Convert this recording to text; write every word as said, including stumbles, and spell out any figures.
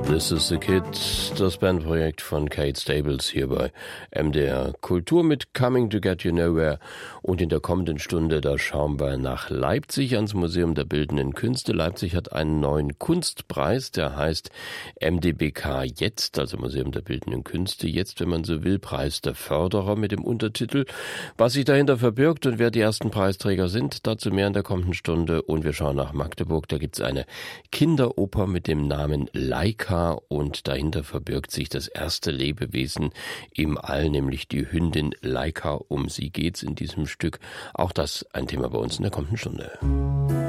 This is the Kid, das Bandprojekt von Kate Stables hier bei M D R Kultur mit Coming to Get You Nowhere. Und in der kommenden Stunde, da schauen wir nach Leipzig ans Museum der Bildenden Künste. Leipzig hat einen neuen Kunstpreis, der heißt M D B K Jetzt, also Museum der Bildenden Künste. Jetzt, wenn man so will, Preis der Förderer mit dem Untertitel. Was sich dahinter verbirgt und wer die ersten Preisträger sind, dazu mehr in der kommenden Stunde. Und wir schauen nach Magdeburg, da gibt es eine Kinderoper mit dem Namen Laika. Und dahinter verbirgt sich das erste Lebewesen im All, nämlich die Hündin Laika. Um sie geht's in diesem Stück. Auch das ein Thema bei uns in der kommenden Stunde.